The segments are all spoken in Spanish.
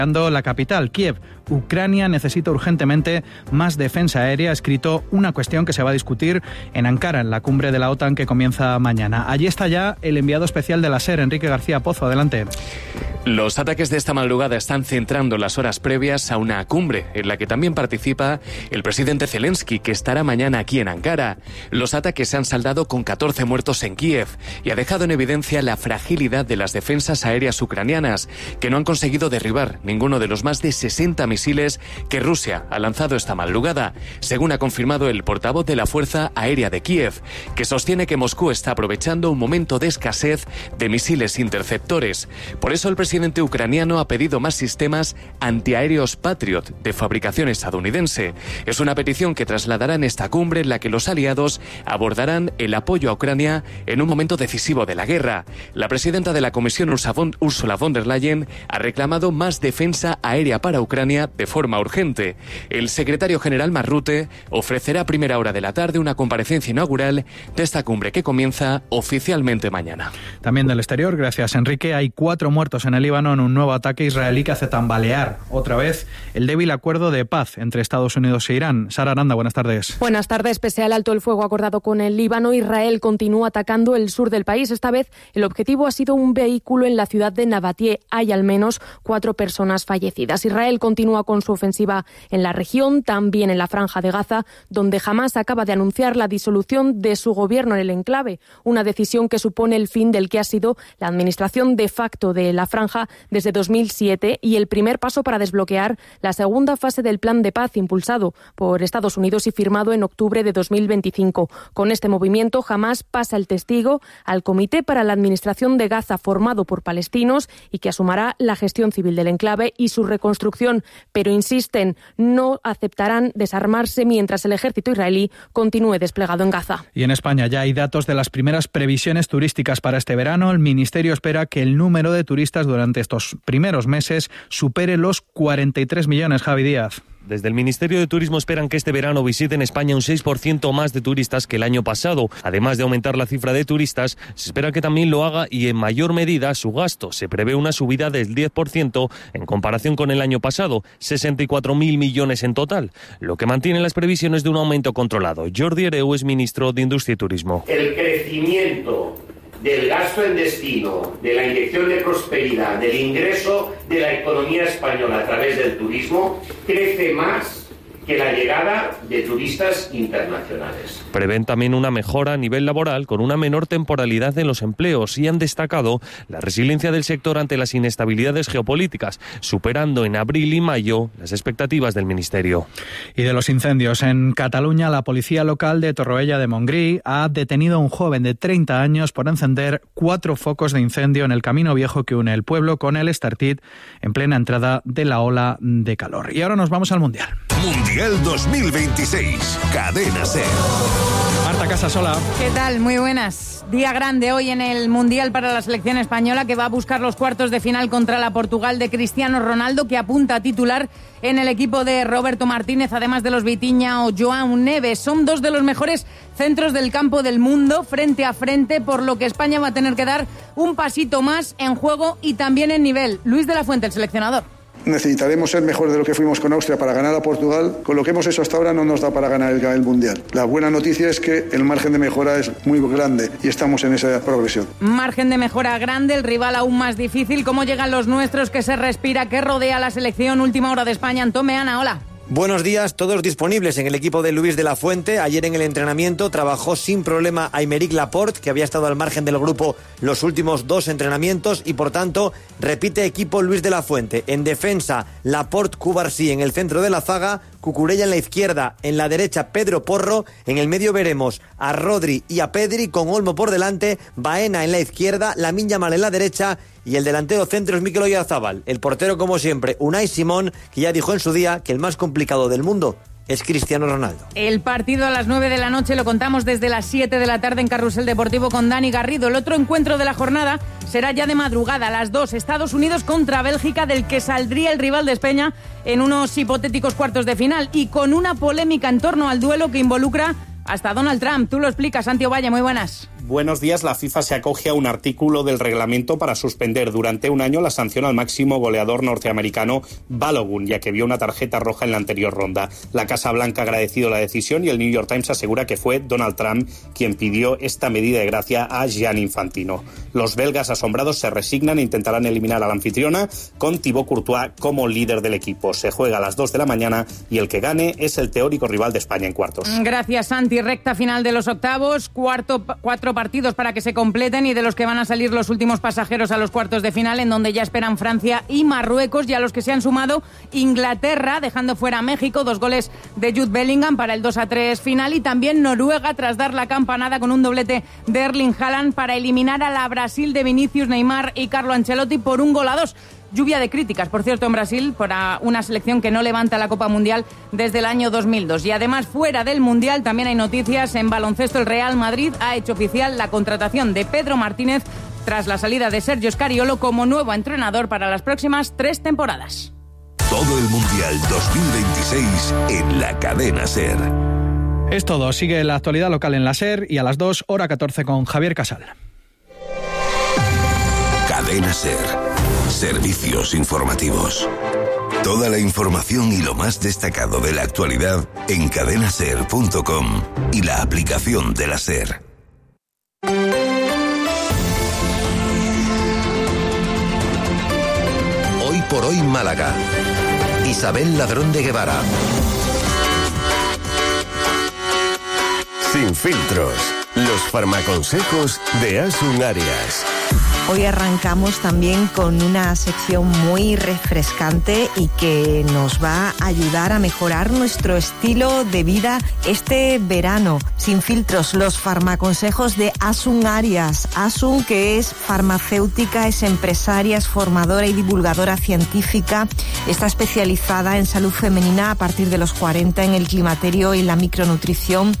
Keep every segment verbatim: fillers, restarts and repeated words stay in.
la capital, Kiev. Ucrania necesita urgentemente más defensa aérea, ha escrito una cuestión que se va a discutir en Ankara, en la cumbre de la OTAN que comienza mañana. Allí está ya el enviado especial de la SER, Enrique García Pozo. Adelante. Los ataques de esta madrugada están centrando las horas previas a una cumbre en la que también participa el presidente Zelensky, que estará mañana aquí en Ankara. Los ataques se han saldado con catorce muertos en Kiev y ha dejado en evidencia la fragilidad de las defensas aéreas ucranianas, que no han conseguido derribar ninguno de los más de sesenta misiles que Rusia ha lanzado esta madrugada, según ha confirmado el portavoz de la Fuerza Aérea de Kiev, que sostiene que Moscú está aprovechando un momento de escasez de misiles interceptores. Por eso el presidente ucraniano ha pedido más sistemas antiaéreos Patriot de fabricación estadounidense. Es una petición que trasladará en esta cumbre en la que los aliados abordarán el apoyo a Ucrania en un momento decisivo de la guerra. La presidenta de la Comisión, Ursula von der Leyen, ha reclamado más defensa aérea para Ucrania de forma urgente. El secretario general Mark Rutte ofrecerá a primera hora de la tarde una comparecencia inaugural de esta cumbre que comienza oficialmente mañana. También del exterior, gracias Enrique, hay cuatro muertos en el Líbano en un nuevo ataque israelí que hace tambalear otra vez el débil acuerdo de paz entre Estados Unidos e Irán. Sara Aranda, buenas tardes. Buenas tardes. Pese al alto el fuego acordado con el Líbano, Israel continúa atacando el sur del país. Esta vez el objetivo ha sido un vehículo en la ciudad de Nabatie. Hay al menos cuatro personas fallecidas. Israel continúa con su ofensiva en la región, también en la Franja de Gaza, donde Hamás acaba de anunciar la disolución de su gobierno en el enclave, una decisión que supone el fin del que ha sido la administración de facto de la Franja desde dos mil siete y el primer paso para desbloquear la segunda fase del plan de paz impulsado por Estados Unidos y firmado en octubre de dos mil veinticinco. Con este movimiento, Hamás pasa el testigo al Comité para la Administración de Gaza, formado por palestinos y que asumirá la gestión civil del enclave y su reconstrucción, pero insisten, no aceptarán desarmarse mientras el ejército israelí continúe desplegado en Gaza. Y en España ya hay datos de las primeras previsiones turísticas para este verano. El Ministerio espera que el número de turistas durante estos primeros meses supere los cuarenta y tres millones. Javi Díaz. Desde el Ministerio de Turismo esperan que este verano visiten España un seis por ciento más de turistas que el año pasado. Además de aumentar la cifra de turistas, se espera que también lo haga y en mayor medida su gasto. Se prevé una subida del diez por ciento en comparación con el año pasado, sesenta y cuatro mil millones en total, lo que mantiene las previsiones de un aumento controlado. Jordi Hereu es ministro de Industria y Turismo. El crecimiento del gasto en destino, de la inyección de prosperidad, del ingreso de la economía española a través del turismo, crece más que la llegada de turistas internacionales. Prevén también una mejora a nivel laboral con una menor temporalidad en los empleos y han destacado la resiliencia del sector ante las inestabilidades geopolíticas, superando en abril y mayo las expectativas del Ministerio. Y de los incendios en Cataluña, la policía local de Torroella de Montgrí ha detenido a un joven de treinta años por encender cuatro focos de incendio en el camino viejo que une el pueblo con el Estartit en plena entrada de la ola de calor. Y ahora nos vamos al Mundial. Mundial dos mil veintiséis, Cadena SER. Marta Casasola. ¿Qué tal? Muy buenas. Día grande hoy en el Mundial para la selección española, que va a buscar los cuartos de final contra la Portugal de Cristiano Ronaldo, que apunta a titular en el equipo de Roberto Martínez, además de los Vitinha o Joao Neves. Son dos de los mejores centros del campo del mundo frente a frente, por lo que España va a tener que dar un pasito más en juego y también en nivel. Luis de la Fuente, el seleccionador. Necesitaremos ser mejor de lo que fuimos con Austria para ganar a Portugal. Con lo que hemos hecho hasta ahora no nos da para ganar el, el Mundial. La buena noticia es que el margen de mejora es muy grande y estamos en esa progresión. Margen de mejora grande, el rival aún más difícil. ¿Cómo llegan los nuestros? ¿Qué se respira? ¿Qué rodea la selección? Última hora de España. Antón Meana, hola. Buenos días, todos disponibles en el equipo de Luis de la Fuente. Ayer en el entrenamiento trabajó sin problema Aymeric Laporte, que había estado al margen del grupo los últimos dos entrenamientos y por tanto repite equipo Luis de la Fuente. En defensa, Laporte, Cubarsí en el centro de la zaga, Cucurella en la izquierda, en la derecha Pedro Porro, en el medio veremos a Rodri y a Pedri con Olmo por delante, Baena en la izquierda, Lamine Yamal en la derecha y el delantero centro es Mikel Oyarzabal. El portero, como siempre, Unai Simón, que ya dijo en su día que el más complicado del mundo es Cristiano Ronaldo. El partido a las nueve de la noche lo contamos desde las siete de la tarde en Carrusel Deportivo con Dani Garrido. El otro encuentro de la jornada será ya de madrugada, a las dos, Estados Unidos contra Bélgica, del que saldría el rival de España en unos hipotéticos cuartos de final y con una polémica en torno al duelo que involucra hasta Donald Trump. Tú lo explicas, Santi Ovalle, muy buenas. Buenos días. La FIFA se acoge a un artículo del reglamento para suspender durante un año la sanción al máximo goleador norteamericano Balogun, ya que vio una tarjeta roja en la anterior ronda. La Casa Blanca ha agradecido la decisión y el New York Times asegura que fue Donald Trump quien pidió esta medida de gracia a Gianni Infantino. Los belgas asombrados se resignan e intentarán eliminar a la anfitriona con Thibaut Courtois como líder del equipo. Se juega a las dos de la mañana y el que gane es el teórico rival de España en cuartos. Gracias, Santi. Recta final de los octavos, cuarto, cuatro partidos para que se completen y de los que van a salir los últimos pasajeros a los cuartos de final, en donde ya esperan Francia y Marruecos, y a los que se han sumado Inglaterra, dejando fuera a México, dos goles de Jude Bellingham para el dos a tres final, y también Noruega tras dar la campanada con un doblete de Erling Haaland para eliminar a la Brasil de Vinicius, Neymar y Carlo Ancelotti por un gol a dos. Lluvia de críticas, por cierto, en Brasil, para una selección que no levanta la Copa Mundial desde el año dos mil dos. Y además, fuera del Mundial, también hay noticias. En baloncesto, el Real Madrid ha hecho oficial la contratación de Pedro Martínez tras la salida de Sergio Scariolo como nuevo entrenador para las próximas tres temporadas. Todo el Mundial dos mil veintiséis en la cadena SER. Es todo. Sigue la actualidad local en la SER y a las dos, hora catorce, con Javier Casal. Cadena SER. Servicios informativos. Toda la información y lo más destacado de la actualidad en cadena ser punto com y la aplicación de la SER. Hoy por hoy Málaga. Isabel Ladrón de Guevara. Sin filtros. Los farmaconsejos de Asun Arias. Hoy arrancamos también con una sección muy refrescante y que nos va a ayudar a mejorar nuestro estilo de vida este verano. Sin filtros, los farmaconsejos de Asun Arias. Asun, que es farmacéutica, es empresaria, es formadora y divulgadora científica. Está especializada en salud femenina a partir de los cuarenta, en el climaterio y la micronutrición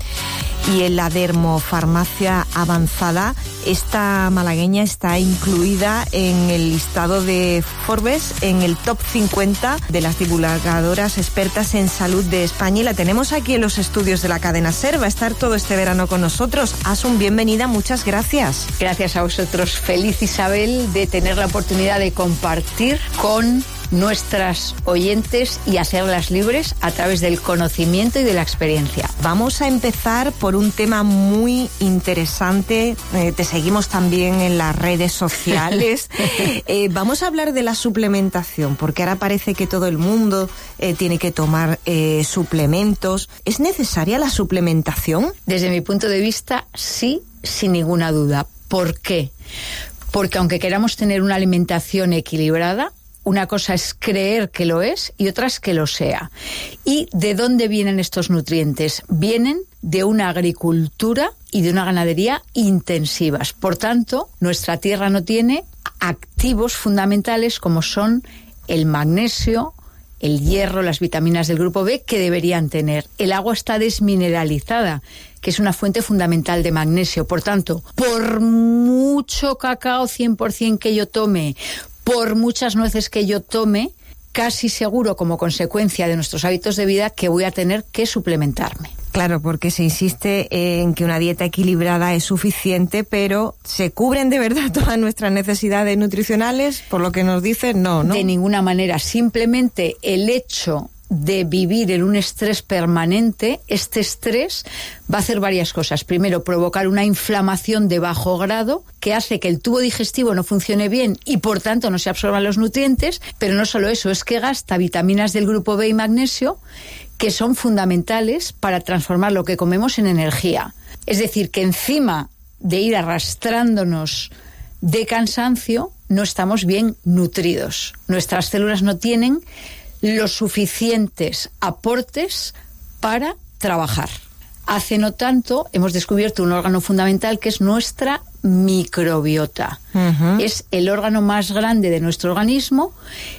y en la dermofarmacia avanzada. Esta malagueña está incluida en el listado de Forbes, en el top cincuenta de las divulgadoras expertas en salud de España, y la tenemos aquí en los estudios de la cadena SER. Va a estar todo este verano con nosotros. Asun, bienvenida, muchas gracias. Gracias a vosotros. Feliz, Isabel, de tener la oportunidad de compartir con nuestras oyentes y hacerlas libres a través del conocimiento y de la experiencia. Vamos a empezar por un tema muy interesante. Eh, te seguimos también en las redes sociales. eh, vamos a hablar de la suplementación, porque ahora parece que todo el mundo eh, tiene que tomar eh, suplementos. ¿Es necesaria la suplementación? Desde mi punto de vista, sí, sin ninguna duda. ¿Por qué? Porque aunque queramos tener una alimentación equilibrada, una cosa es creer que lo es y otra es que lo sea. ¿Y de dónde vienen estos nutrientes? Vienen de una agricultura y de una ganadería intensivas. Por tanto, nuestra tierra no tiene activos fundamentales como son el magnesio, el hierro, las vitaminas del grupo B, que deberían tener. El agua está desmineralizada, que es una fuente fundamental de magnesio. Por tanto, por mucho cacao cien por ciento que yo tome, por muchas nueces que yo tome, casi seguro, como consecuencia de nuestros hábitos de vida, que voy a tener que suplementarme. Claro, porque se insiste en que una dieta equilibrada es suficiente, pero ¿se cubren de verdad todas nuestras necesidades nutricionales? Por lo que nos dicen, no, ¿no? De ninguna manera. Simplemente el hecho de vivir en un estrés permanente, este estrés va a hacer varias cosas. Primero, provocar una inflamación de bajo grado que hace que el tubo digestivo no funcione bien y por tanto no se absorban los nutrientes, pero no solo eso, es que gasta vitaminas del grupo B y magnesio que son fundamentales para transformar lo que comemos en energía. Es decir, que encima de ir arrastrándonos de cansancio, no estamos bien nutridos. Nuestras células no tienen los suficientes aportes para trabajar. Hace no tanto hemos descubierto un órgano fundamental que es nuestra microbiota. Uh-huh. Es el órgano más grande de nuestro organismo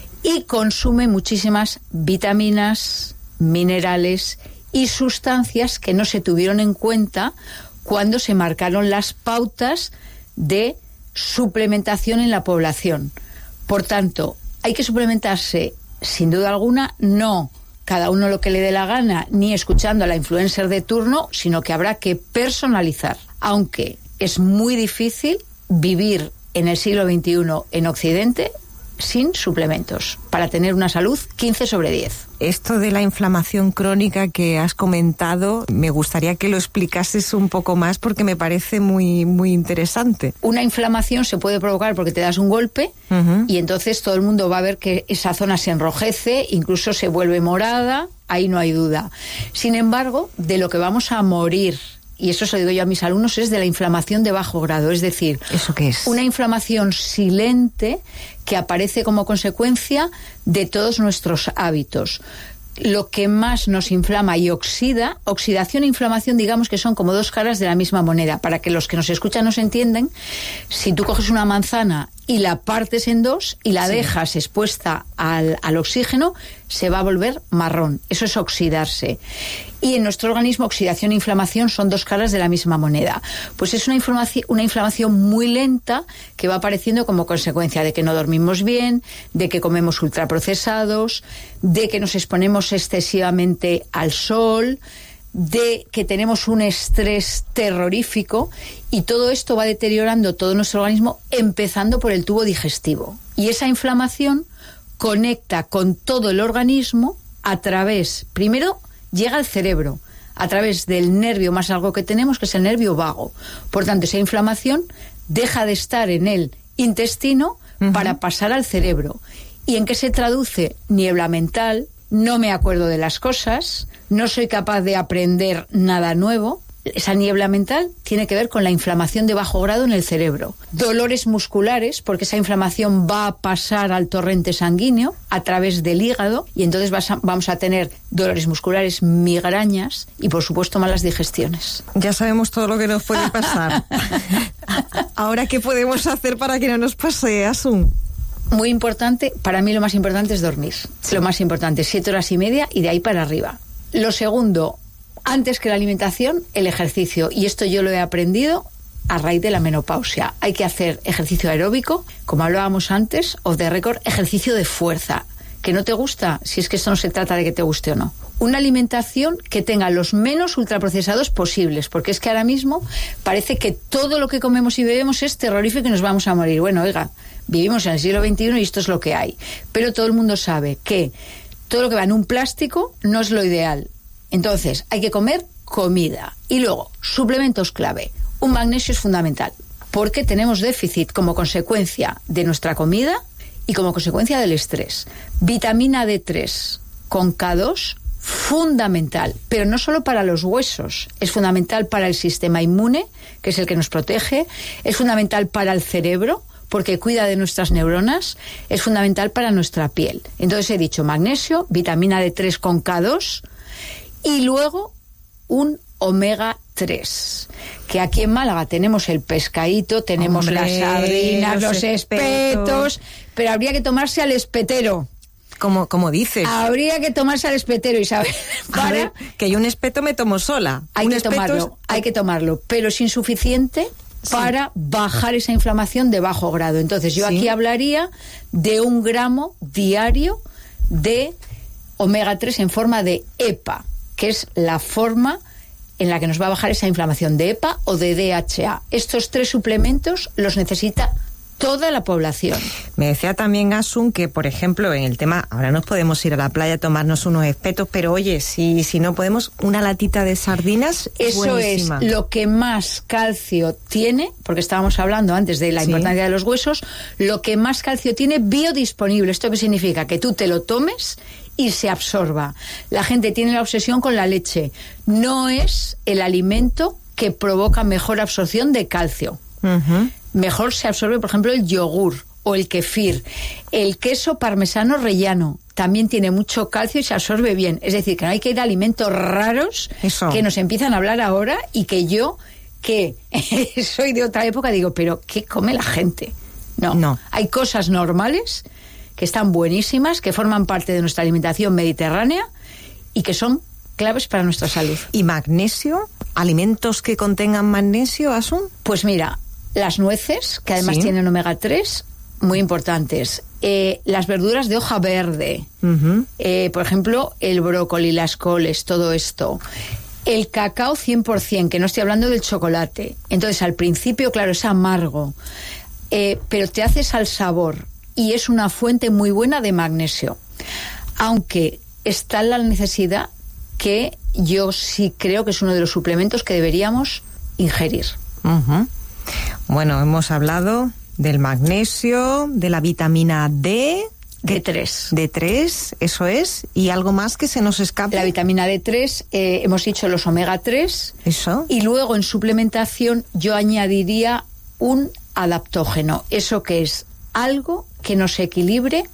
y consume muchísimas vitaminas, minerales y sustancias que no se tuvieron en cuenta cuando se marcaron las pautas de suplementación en la población. Por tanto, hay que suplementarse sin duda alguna, no cada uno lo que le dé la gana, ni escuchando a la influencer de turno, sino que habrá que personalizar. Aunque es muy difícil vivir en el siglo veintiuno en Occidente sin suplementos, para tener una salud quince sobre diez. Esto de la inflamación crónica que has comentado, me gustaría que lo explicases un poco más porque me parece muy, muy interesante. Una inflamación se puede provocar porque te das un golpe uh-huh. y entonces todo el mundo va a ver que esa zona se enrojece, incluso se vuelve morada, ahí no hay duda. Sin embargo, de lo que vamos a morir, y eso se lo digo yo a mis alumnos, es de la inflamación de bajo grado, es decir, ¿eso qué es? Una inflamación silente que aparece como consecuencia de todos nuestros hábitos. Lo que más nos inflama y oxida, oxidación e inflamación, digamos que son como dos caras de la misma moneda. Para que los que nos escuchan nos entiendan, si tú coges una manzana y la partes en dos y la sí. dejas expuesta al, al oxígeno, se va a volver marrón. Eso es oxidarse. Y en nuestro organismo, oxidación e inflamación son dos caras de la misma moneda. Pues es una inflamación, una inflamación muy lenta que va apareciendo como consecuencia de que no dormimos bien, de que comemos ultraprocesados, de que nos exponemos excesivamente al sol, de que tenemos un estrés terrorífico, y todo esto va deteriorando todo nuestro organismo, empezando por el tubo digestivo. Y esa inflamación conecta con todo el organismo a través, primero, llega al cerebro, a través del nervio más largo que tenemos, que es el nervio vago. Por tanto, esa inflamación deja de estar en el intestino uh-huh. para pasar al cerebro. ¿Y en qué se traduce? Niebla mental, no me acuerdo de las cosas, no soy capaz de aprender nada nuevo. Esa niebla mental tiene que ver con la inflamación de bajo grado en el cerebro. Dolores musculares, porque esa inflamación va a pasar al torrente sanguíneo a través del hígado, y entonces vas a, vamos a tener dolores musculares, migrañas y, por supuesto, malas digestiones. Ya sabemos todo lo que nos puede pasar. Ahora, ¿qué podemos hacer para que no nos pase, Asun? Muy importante, para mí lo más importante es dormir. Sí. Lo más importante, siete horas y media y de ahí para arriba. Lo segundo, antes que la alimentación, el ejercicio. Y esto yo lo he aprendido a raíz de la menopausia. Hay que hacer ejercicio aeróbico, como hablábamos antes, off the record, ejercicio de fuerza. ¿Que no te gusta? Si es que esto no se trata de que te guste o no. Una alimentación que tenga los menos ultraprocesados posibles, porque es que ahora mismo parece que todo lo que comemos y bebemos es terrorífico y nos vamos a morir. Bueno, oiga, vivimos en el siglo veintiuno y esto es lo que hay. Pero todo el mundo sabe que todo lo que va en un plástico no es lo ideal. Entonces, hay que comer comida. Y luego, suplementos clave. Un magnesio es fundamental, porque tenemos déficit como consecuencia de nuestra comida y como consecuencia del estrés. Vitamina D tres con K dos, fundamental, pero no solo para los huesos, es fundamental para el sistema inmune, que es el que nos protege, es fundamental para el cerebro, porque cuida de nuestras neuronas, es fundamental para nuestra piel. Entonces he dicho magnesio, vitamina D tres con K dos, y luego un omega tres, que aquí en Málaga tenemos el pescadito, tenemos Hombre, las sardinas, los, los espetos, espetos, pero habría que tomarse al espetero. Como, como dices. Habría que tomarse al espetero, Isabel. Para... A ver, que yo un espeto me tomo sola. Hay un que tomarlo, es... hay que tomarlo, pero es insuficiente sí. para bajar esa inflamación de bajo grado. Entonces yo ¿Sí? aquí hablaría de un gramo diario de omega tres en forma de E P A, que es la forma en la que nos va a bajar esa inflamación de E P A o de D H A. Estos tres suplementos los necesita toda la población. Me decía también Asun que, por ejemplo, en el tema, ahora nos podemos ir a la playa a tomarnos unos espetos, pero oye, si, si no podemos, una latita de sardinas, eso buenísima. Es lo que más calcio tiene, porque estábamos hablando antes de la sí. importancia de los huesos, lo que más calcio tiene biodisponible. ¿Esto qué significa? Que tú te lo tomes y se absorba. La gente tiene la obsesión con la leche. No es el alimento que provoca mejor absorción de calcio. Uh-huh. Mejor se absorbe, por ejemplo, el yogur o el kefir. El queso parmesano rellano también tiene mucho calcio y se absorbe bien. Es decir, que no hay que ir a alimentos raros Eso. que nos empiezan a hablar ahora y que yo, que soy de otra época, digo, pero ¿qué come la gente? No, no. Hay cosas normales que están buenísimas, que forman parte de nuestra alimentación mediterránea y que son claves para nuestra salud. ¿Y magnesio? ¿Alimentos que contengan magnesio, Asun? Pues mira, las nueces, que además ¿Sí? tienen omega tres, muy importantes. Eh, las verduras de hoja verde, uh-huh. eh, por ejemplo, el brócoli, las coles, todo esto. El cacao cien por ciento, que no estoy hablando del chocolate. Entonces, al principio, claro, es amargo, eh, pero te haces al sabor y es una fuente muy buena de magnesio. Aunque está la necesidad que yo sí creo que es uno de los suplementos que deberíamos ingerir. Uh-huh. Bueno, hemos hablado del magnesio, de la vitamina D... D tres. D tres, eso es. ¿Y algo más que se nos escape? La vitamina D tres, eh, hemos dicho los omega tres. Eso. Y luego en suplementación yo añadiría un adaptógeno. ¿Eso que es? Algo que nos equilibre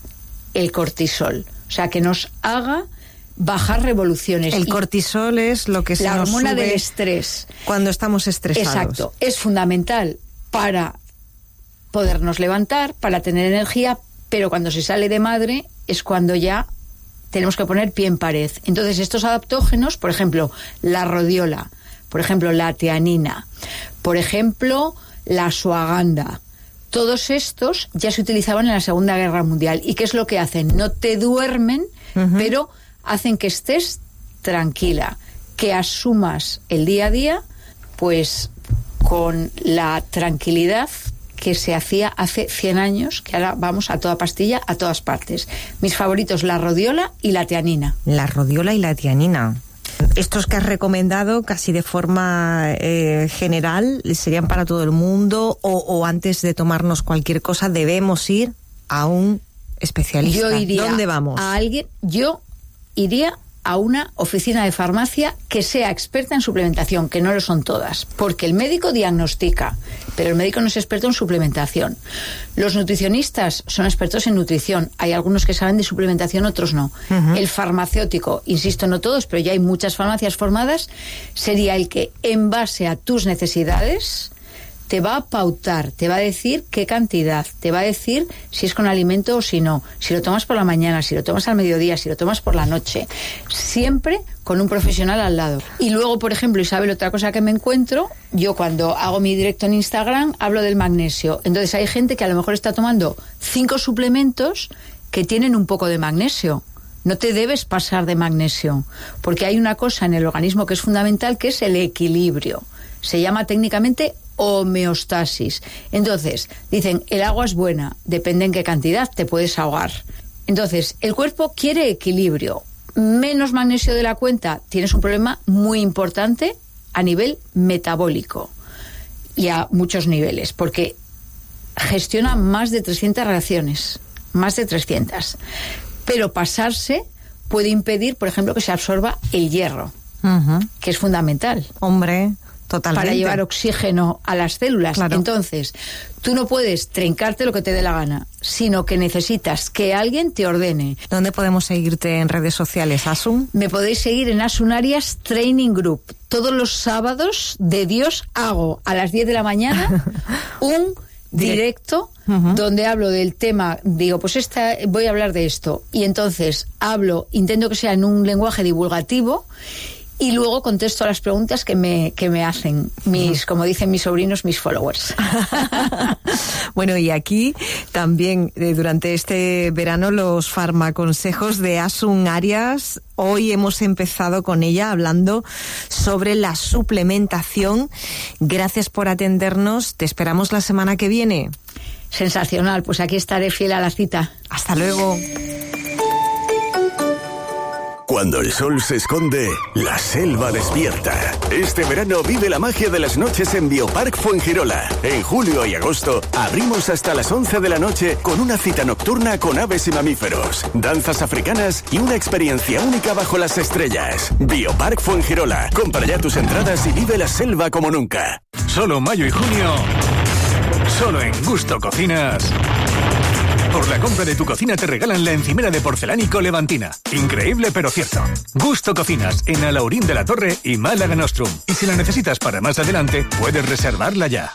el cortisol. O sea, que nos haga bajar revoluciones. El cortisol es lo que se la nos hormona sube del estrés. Cuando estamos estresados. Exacto. Es fundamental para podernos levantar, para tener energía, pero cuando se sale de madre es cuando ya tenemos que poner pie en pared. Entonces estos adaptógenos, por ejemplo, la rodiola, por ejemplo, la teanina, por ejemplo, la ashwagandha, todos estos ya se utilizaban en la Segunda Guerra Mundial. ¿Y qué es lo que hacen? No te duermen, uh-huh. pero hacen que estés tranquila, que asumas el día a día, pues con la tranquilidad que se hacía hace cien años, que ahora vamos a toda pastilla, a todas partes. Mis favoritos, la rodiola y la teanina. La rodiola y la teanina. Estos que has recomendado casi de forma eh, general, ¿serían para todo el mundo o, o antes de tomarnos cualquier cosa debemos ir a un especialista? Yo iría ¿Dónde vamos? A alguien, yo iría a una oficina de farmacia que sea experta en suplementación, que no lo son todas, porque el médico diagnostica, pero el médico no es experto en suplementación. Los nutricionistas son expertos en nutrición, hay algunos que saben de suplementación, otros no. Uh-huh. El farmacéutico, insisto, no todos, pero ya hay muchas farmacias formadas, sería el que, en base a tus necesidades, te va a pautar, te va a decir qué cantidad, te va a decir si es con alimento o si no, si lo tomas por la mañana, si lo tomas al mediodía, si lo tomas por la noche, siempre con un profesional al lado. Y luego, por ejemplo, Isabel, otra cosa que me encuentro, yo cuando hago mi directo en Instagram hablo del magnesio, entonces hay gente que a lo mejor está tomando cinco suplementos que tienen un poco de magnesio. No te debes pasar de magnesio, porque hay una cosa en el organismo que es fundamental, que es el equilibrio. Se llama técnicamente homeostasis. Entonces, dicen, el agua es buena, depende en qué cantidad, te puedes ahogar. Entonces, el cuerpo quiere equilibrio. Menos magnesio de la cuenta, tienes un problema muy importante a nivel metabólico y a muchos niveles, porque gestiona más de trescientas reacciones, más de trescientas. Pero pasarse puede impedir, por ejemplo, que se absorba el hierro, uh-huh. que es fundamental. Hombre, totalmente. Para llevar oxígeno a las células. Claro. Entonces, tú no puedes trincarte lo que te dé la gana, sino que necesitas que alguien te ordene. ¿Dónde podemos seguirte en redes sociales, Asun? Me podéis seguir en Asun Arias Training Group. Todos los sábados de Dios hago a las diez de la mañana un directo uh-huh. donde hablo del tema, digo, pues esta, voy a hablar de esto. Y entonces hablo, intento que sea en un lenguaje divulgativo. Y luego contesto a las preguntas que me, que me hacen mis, como dicen mis sobrinos, mis followers. Bueno, y aquí también eh, durante este verano los farmaconsejos de Asun Arias. Hoy hemos empezado con ella hablando sobre la suplementación. Gracias por atendernos. Te esperamos la semana que viene. Sensacional, pues aquí estaré fiel a la cita. Hasta luego. Cuando el sol se esconde, la selva despierta. Este verano vive la magia de las noches en Biopark Fuengirola. En julio y agosto abrimos hasta las once de la noche con una cita nocturna con aves y mamíferos, danzas africanas y una experiencia única bajo las estrellas. Biopark Fuengirola. Compra ya tus entradas y vive la selva como nunca. Solo mayo y junio, solo en Gusto Cocinas. Por la compra de tu cocina te regalan la encimera de porcelánico Levantina. Increíble pero cierto. Gusto Cocinas, en Alaurín de la Torre y Málaga Nostrum. Y si la necesitas para más adelante, puedes reservarla ya.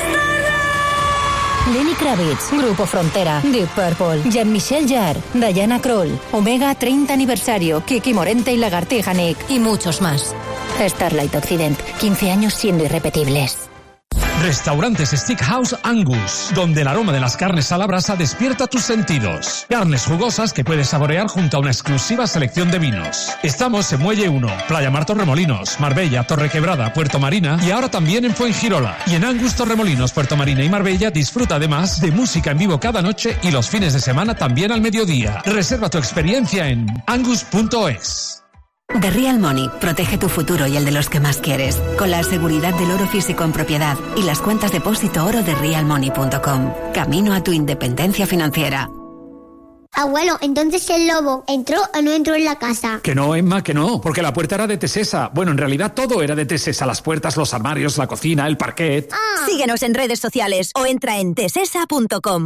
Lenny Kravitz, Grupo Frontera, Deep Purple, Jean-Michel Jarre, Diana Krall, Omega treinta aniversario, Kiki Morente y Lagartija Nick y muchos más. Starlight Occident, quince años siendo irrepetibles. Restaurantes Steakhouse Angus, donde el aroma de las carnes a la brasa despierta tus sentidos. Carnes jugosas que puedes saborear junto a una exclusiva selección de vinos. Estamos en Muelle uno, Playa Mar Torremolinos, Marbella, Torrequebrada, Puerto Marina y ahora también en Fuengirola. Y en Angus Torremolinos, Puerto Marina y Marbella disfruta además de música en vivo cada noche y los fines de semana también al mediodía. Reserva tu experiencia en angus punto es. The Real Money protege tu futuro y el de los que más quieres, con la seguridad del oro físico en propiedad y las cuentas depósito oro de real money punto com. Camino a tu independencia financiera. Abuelo, entonces el lobo entró o no entró en la casa. Que no, Emma, que no, porque la puerta era de Tesesa. Bueno, en realidad todo era de Tesesa, las puertas, los armarios, la cocina, el parquet. Ah. Síguenos en redes sociales o entra en tesesa punto com.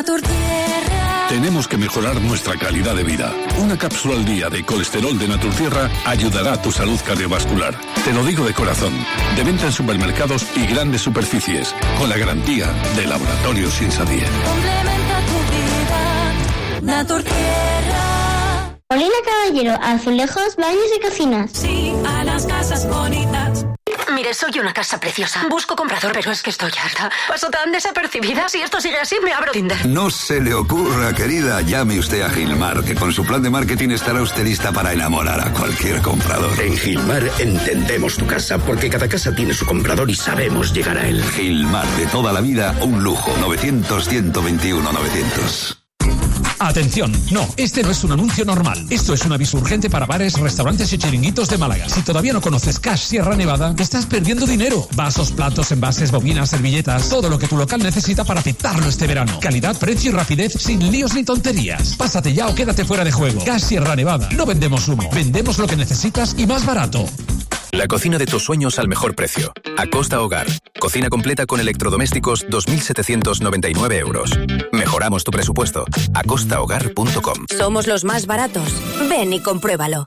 Tenemos que mejorar nuestra calidad de vida. Una cápsula al día de colesterol de Naturtierra ayudará a tu salud cardiovascular. Te lo digo de corazón. De venta en supermercados y grandes superficies, con la garantía de Laboratorios Insadie. Complementa tu vida, Naturtierra. Molina Caballero, azulejos, baños y cocinas. Sí, a las casas bonitas. Mire, soy una casa preciosa. Busco comprador, pero es que estoy harta. Paso tan desapercibida. Si esto sigue así, me abro Tinder. No se le ocurra, querida. Llame usted a Gilmar, que con su plan de marketing estará usted lista para enamorar a cualquier comprador. En Gilmar entendemos tu casa, porque cada casa tiene su comprador y sabemos llegar a él. Gilmar, de toda la vida, un lujo. novecientos, ciento veintiuno, novecientos. Atención, no, este no es un anuncio normal. Esto es un aviso urgente para bares, restaurantes y chiringuitos de Málaga. Si todavía no conoces Cash Sierra Nevada, te estás perdiendo dinero. Vasos, platos, envases, bobinas, servilletas, todo lo que tu local necesita para petarlo este verano. Calidad, precio y rapidez sin líos ni tonterías. Pásate ya o quédate fuera de juego. Cash Sierra Nevada. No vendemos humo, vendemos lo que necesitas y más barato. La cocina de tus sueños al mejor precio. Acosta Hogar. Cocina completa con electrodomésticos, dos mil setecientos noventa y nueve euros. Mejoramos tu presupuesto. acosta hogar punto com. Somos los más baratos. Ven y compruébalo.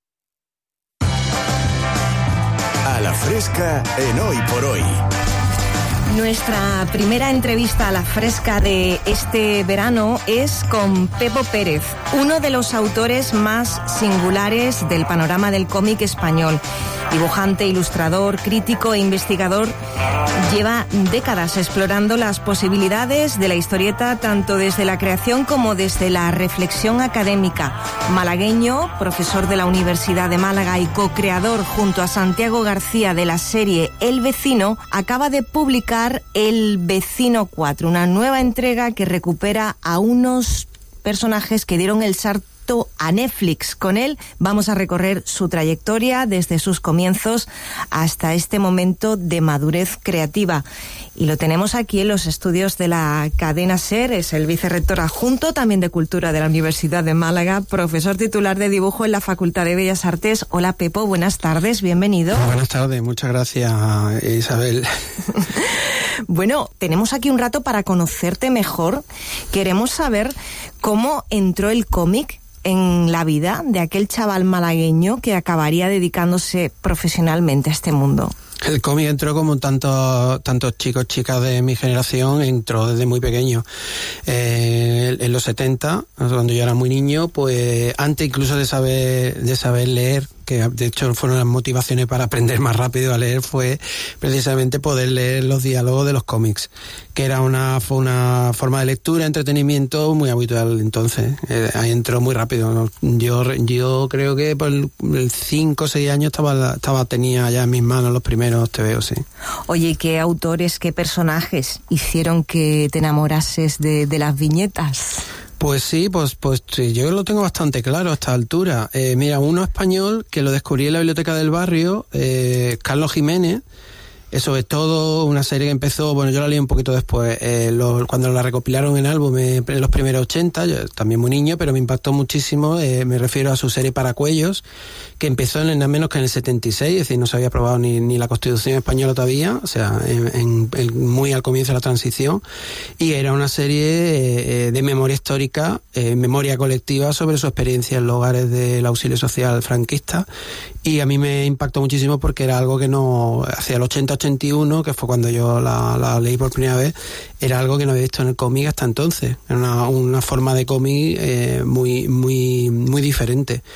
A la fresca en Hoy por Hoy. Nuestra primera entrevista a la fresca de este verano es con Pepo Pérez, uno de los autores más singulares del panorama del cómic español. Dibujante, ilustrador, crítico e investigador, lleva décadas explorando las posibilidades de la historieta tanto desde la creación como desde la reflexión académica. Malagueño, profesor de la Universidad de Málaga y co-creador junto a Santiago García de la serie El Vecino, acaba de publicar El Vecino cuatro, una nueva entrega que recupera a unos personajes que dieron el salto a Netflix. Con él vamos a recorrer su trayectoria desde sus comienzos hasta este momento de madurez creativa. Y lo tenemos aquí en los estudios de la cadena SER. Es el vicerrector adjunto también de Cultura de la Universidad de Málaga, profesor titular de dibujo en la Facultad de Bellas Artes. Hola Pepo, buenas tardes, bienvenido. Buenas tardes, muchas gracias Isabel. Bueno, tenemos aquí un rato para conocerte mejor. Queremos saber cómo entró el cómic en la vida de aquel chaval malagueño que acabaría dedicándose profesionalmente a este mundo. El cómic entró como tantos tantos chicos, chicas de mi generación, entró desde muy pequeño. Eh, en los setenta, cuando yo era muy niño, pues antes incluso de saber de saber leer, que de hecho fueron las motivaciones para aprender más rápido a leer, fue precisamente poder leer los diálogos de los cómics, que era una fue una forma de lectura, entretenimiento muy habitual entonces. Eh, ahí entró muy rápido. Yo yo creo que por el cinco o seis años estaba estaba tenía ya en mis manos los primeros T V O, sí. Oye, ¿qué autores, qué personajes hicieron que te enamorases de, de las viñetas? Pues sí, pues pues sí, yo lo tengo bastante claro a esta altura. Eh, mira, uno español que lo descubrí en la biblioteca del barrio, eh, Carlos Jiménez. Eso es todo una serie que empezó, bueno, yo la leí un poquito después, eh, lo, cuando la recopilaron en álbumes en los primeros ochenta, yo también muy niño, pero me impactó muchísimo, eh, me refiero a su serie Paracuellos, que empezó en nada menos que en el setenta y seis, es decir, no se había aprobado ni, ni la Constitución española todavía, o sea, en, en, en, muy al comienzo de la transición, y era una serie eh, de memoria histórica, eh, memoria colectiva sobre su experiencia en los hogares del auxilio social franquista, y a mí me impactó muchísimo porque era algo que no, hacia el ochenta ochenta y uno, que fue cuando yo la, la leí por primera vez, era algo que no había visto en el cómic hasta entonces. Era una, una forma de cómic eh, muy, muy, muy diferente.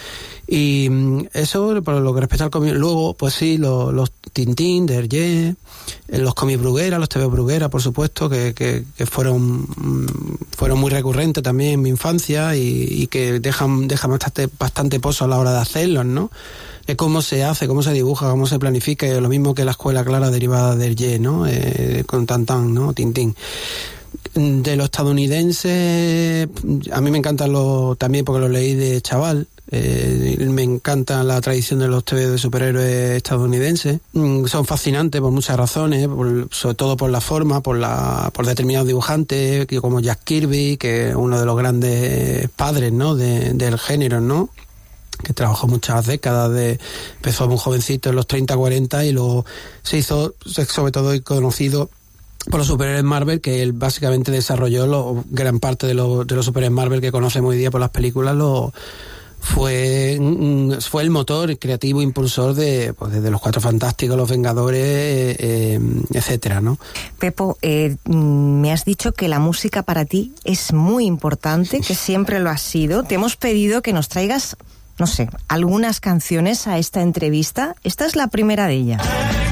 Y eso, por lo que respecta al cómic, luego, pues sí, los, los Tintín, de Hergé, los cómics Bruguera, los T V Bruguera, por supuesto, que, que, que fueron, fueron muy recurrentes también en mi infancia y, y que dejan, dejan bastante, bastante pozo a la hora de hacerlos, ¿no? De cómo se hace, cómo se dibuja, cómo se planifica, lo mismo que la escuela clara derivada de Hergé, ¿no? Eh, con Tintín, ¿no? Tintín. De lo estadounidense, a mí me encantan los, también porque los leí de chaval. Eh, me encanta la tradición de los T V de superhéroes estadounidenses. Mm, son fascinantes por muchas razones, por, sobre todo por la forma, por la por determinados dibujantes, como Jack Kirby, que es uno de los grandes padres, ¿no? de, del género, ¿no? Que trabajó muchas décadas, de, empezó muy jovencito en los treinta, cuarenta y luego se hizo sobre todo conocido por los superhéroes Marvel, que él básicamente desarrolló lo, gran parte de, lo, de los superhéroes Marvel que conocemos hoy día por las películas, lo fue fue el motor creativo impulsor de pues desde los Cuatro Fantásticos, los Vengadores, eh, etcétera, ¿no? Pepo, eh, me has dicho que la música para ti es muy importante, que siempre lo ha sido. Te hemos pedido que nos traigas, no sé, algunas canciones a esta entrevista. Esta es la primera de ellas.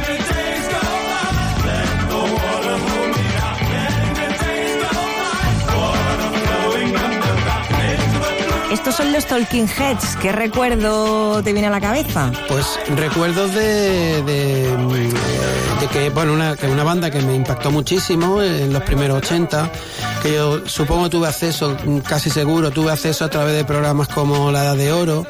Estos son los Talking Heads. ¿Qué recuerdo te viene a la cabeza? Pues recuerdos de, de, de que, bueno, una, una banda que me impactó muchísimo en los primeros ochenta, que yo supongo tuve acceso, casi seguro, tuve acceso a través de programas como La Edad de Oro,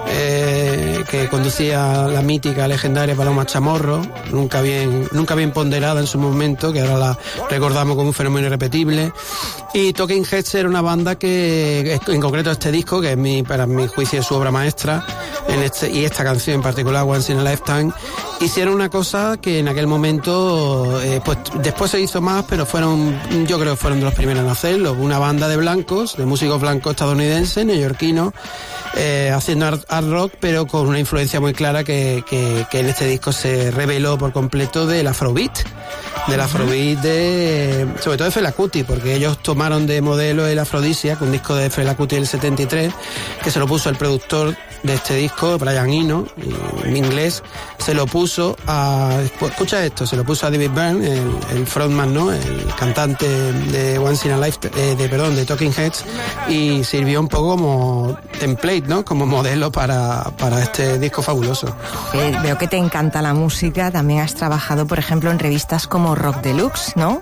eh, que conducía la mítica, legendaria Paloma Chamorro, nunca bien, nunca bien ponderada en su momento, que ahora la recordamos como un fenómeno irrepetible. Y Talking Heads era una banda que, en concreto este disco, que es mi, para mi juicio, es su obra maestra, en este, y esta canción en particular, Once in a Lifetime, hicieron una cosa que en aquel momento, eh, pues después se hizo más, pero fueron, yo creo que fueron de los primeros en hacerlo, una banda de blancos, de músicos blancos estadounidenses, neoyorquinos, eh, haciendo art, art rock, pero con una influencia muy clara que, que, que en este disco se reveló por completo del afrobeat, del afrobeat de, sobre todo de Fela Kuti, porque ellos tomaron de modelo el Aphrodisiac, un disco de Fela Kuti del setenta y tres, que se lo puso el productor de este disco, Brian Eno, en inglés, se lo puso a, pues, escucha esto, se lo puso a David Byrne, el, el frontman, ¿no? El cantante de Once in a Lifetime, eh, de, perdón, de Talking Heads, y sirvió un poco como template, ¿no? Como modelo para, para este disco fabuloso. Eh, veo que te encanta la música, también has trabajado, por ejemplo, en revistas como Rock Deluxe, ¿no?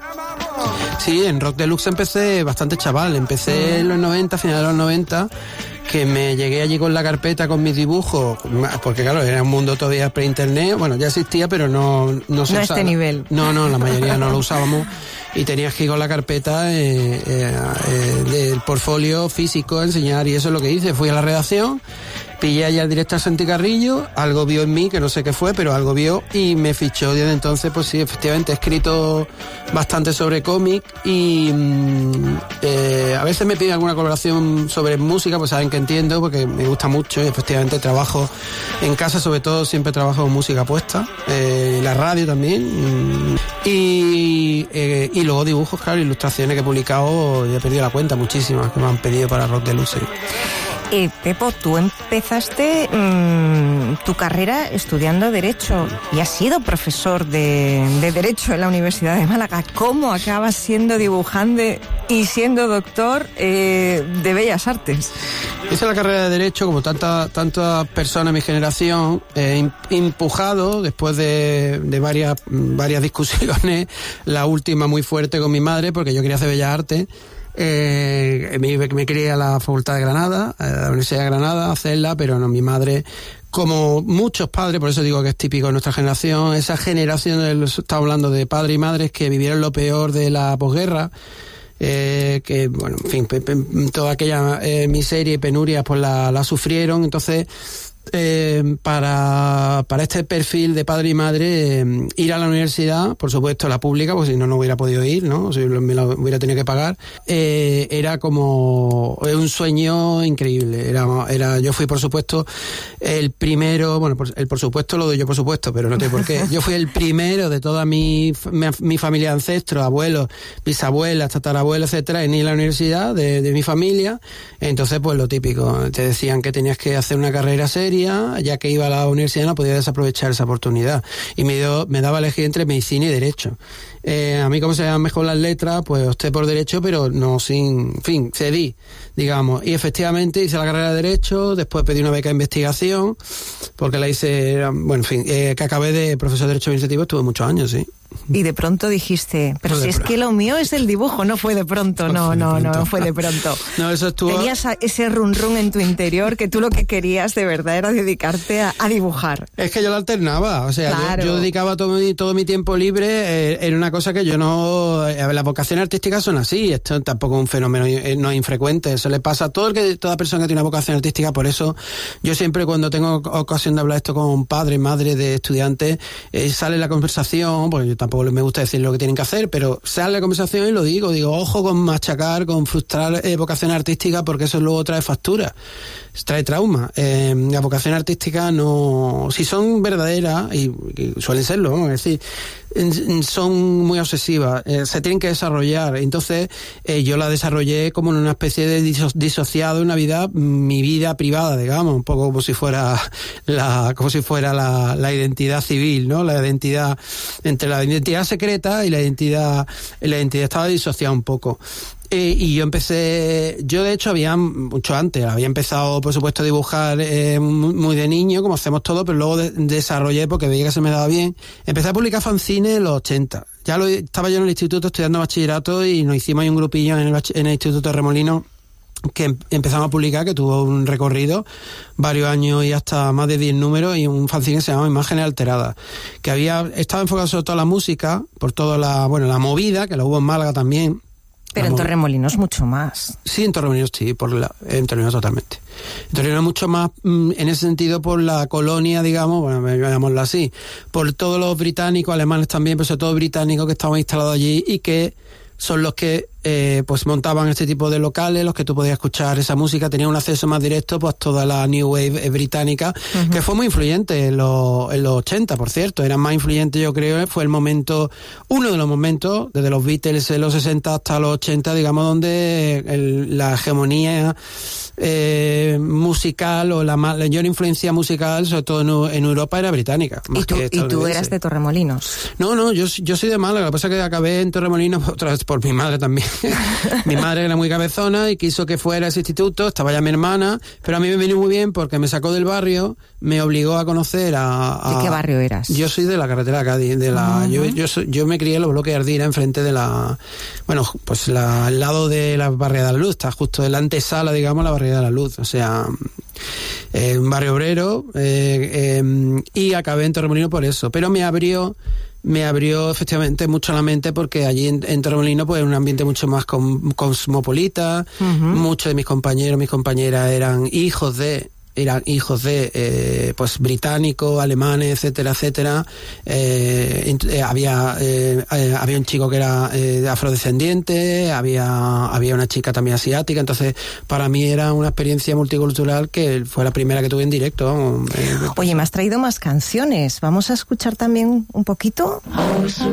Sí, en Rock Deluxe empecé bastante chaval, empecé en los noventa, finales de los noventa, que me llegué allí con la carpeta con mis dibujos, porque claro, era un mundo todavía pre-internet, bueno, ya existía, pero no, no se no usaba. Este nivel. No, no, la mayoría no lo usábamos, y tenías que ir con la carpeta eh, eh, eh, del portfolio físico a enseñar, y eso es lo que hice, fui a la redacción, pillé allá al director Santi Carrillo, algo vio en mí, que no sé qué fue, pero algo vio, y me fichó. Desde entonces, pues sí, efectivamente he escrito bastante sobre cómic, y mm, eh, a veces me piden alguna colaboración sobre música, pues saben que entiendo, porque me gusta mucho, y efectivamente trabajo en casa, sobre todo siempre trabajo con música puesta, eh, la radio también, mm, y, eh, y luego dibujos, claro, ilustraciones que he publicado, y he perdido la cuenta, muchísimas que me han pedido para Rock Deluxe. Eh, Pepo, tú empezaste mmm, tu carrera estudiando Derecho y has sido profesor de, de Derecho en la Universidad de Málaga. ¿Cómo acabas siendo dibujante y siendo doctor eh, de Bellas Artes? Hice la carrera de Derecho, como tantas tantas personas de mi generación, eh, empujado después de, de varias, varias discusiones, la última muy fuerte con mi madre, porque yo quería hacer Bellas Artes. Eh, me, me quería a la Facultad de Granada, a la Universidad de Granada, a hacerla, pero no, mi madre, como muchos padres, por eso digo que es típico de nuestra generación, esa generación, estamos hablando de padres y madres que vivieron lo peor de la posguerra, eh, que, bueno, en fin, pe, pe, toda aquella eh, miseria y penuria pues la, la sufrieron, entonces... Eh, para, para este perfil de padre y madre, eh, ir a la universidad, por supuesto la pública, porque si no, no hubiera podido ir, ¿no? Si me lo hubiera tenido que pagar, eh, era como un sueño increíble. Era, era, yo fui, por supuesto, el primero, bueno, por, el por supuesto lo doy yo por supuesto, pero no sé por qué. Yo fui el primero de toda mi, mi, mi familia de ancestros, abuelos, bisabuelas, tatarabuelos, etcétera, en ir a la universidad de, de mi familia. Entonces, pues lo típico, te decían que tenías que hacer una carrera seria, materia, ya que iba a la universidad no podía desaprovechar esa oportunidad. Y me, dio, me daba a elegir entre medicina y derecho. Eh, a mí, como se llaman mejor las letras, pues opté por derecho, pero no sin, en fin, cedí, digamos. Y efectivamente hice la carrera de derecho, después pedí una beca de investigación, porque la hice, bueno, en fin, eh, que acabé de profesor de derecho administrativo, estuve muchos años, sí. Y de pronto dijiste, pero no si es pronto. Que lo mío es el dibujo, no fue de pronto, no, no, no, no fue de pronto. No, eso estuvo... Tenías ese run run en tu interior que tú lo que querías de verdad era dedicarte a, a dibujar. Es que yo lo alternaba, o sea, claro. yo, yo dedicaba todo mi, todo mi tiempo libre, eh, era una cosa que yo no... Eh, las vocaciones artísticas son así, esto tampoco es un fenómeno eh, no infrecuente, eso le pasa a todo el que, toda persona que tiene una vocación artística, por eso yo siempre cuando tengo ocasión de hablar esto con padres, madres de estudiantes, eh, sale la conversación, porque yo tampoco me gusta decir lo que tienen que hacer, pero sale la conversación y lo digo, digo, ojo con machacar, con frustrar eh, vocaciones artísticas, porque eso luego trae factura, trae trauma. Eh, la vocación artística no, si son verdaderas, y, y suelen serlo, vamos a decir, son muy obsesivas, eh, se tienen que desarrollar. Entonces eh, yo la desarrollé como en una especie de diso- disociado, una vida, mi vida privada, digamos, un poco como si fuera la, como si fuera la, la identidad civil, ¿no? La identidad, entre la identidad secreta y la identidad, la identidad estaba disociada un poco. Eh, y yo empecé, yo de hecho había mucho antes, había empezado por supuesto a dibujar eh, muy de niño, como hacemos todos, pero luego de, desarrollé, porque veía que se me daba bien, empecé a publicar fanzines en los ochenta. Ya lo, estaba yo en el instituto estudiando bachillerato y nos hicimos ahí un grupillo en el, en el Instituto Remolinos que empezamos a publicar, que tuvo un recorrido varios años y hasta más de diez números, y un fanzine que se llama Imágenes Alteradas, que había estaba enfocado sobre todo en la música, por toda la, bueno, la movida, que la hubo en Málaga también. Pero en Torremolinos mucho más. Sí, en Torremolinos sí, por la, en Torremolinos totalmente. En Torremolinos mucho más, en ese sentido, por la colonia, digamos, bueno, llamémoslo así, por todos los británicos, alemanes también, pero sobre todo británicos que estaban instalados allí y que son los que eh, pues montaban este tipo de locales, los que tú podías escuchar esa música, tenían un acceso más directo pues toda la New Wave británica, uh-huh. que fue muy influyente en los, en los ochenta, por cierto, era más influyente, yo creo, fue el momento, uno de los momentos, desde los Beatles en los sesenta hasta los ochenta, digamos, donde el, la hegemonía eh, musical o la mayor influencia musical, sobre todo en, en Europa, era británica. ¿Y tú, ¿Y tú eras de Torremolinos? No, no, yo, yo soy de Málaga, lo que pasa es que acabé en Torremolinos otra vez por mi madre también. Mi madre era muy cabezona y quiso que fuera a ese instituto, estaba ya mi hermana, pero a mí me vino muy bien porque me sacó del barrio, me obligó a conocer a... a ¿De qué barrio eras? Yo soy de la carretera de Cádiz, de la, uh-huh. yo, yo, soy, yo me crié en los bloques de Ardira, enfrente de la... Bueno, pues la, al lado de la Barriada de la Luz, está justo de la antesala, digamos, la Barriada de la Luz, o sea... Eh, un barrio obrero, eh, eh, y acabé en Torremolinos por eso, pero me abrió... me abrió efectivamente mucho la mente porque allí en, en Torremolinos pues era un ambiente mucho más com, cosmopolita, uh-huh. muchos de mis compañeros, mis compañeras eran hijos de eran hijos de eh, pues británicos, alemanes, etcétera, etcétera. Eh, eh, había eh, eh, había un chico que era eh, afrodescendiente, había había una chica también asiática, entonces para mí era una experiencia multicultural que fue la primera que tuve en directo. Eh, Oye, me has traído más canciones, vamos a escuchar también un poquito. Oh, so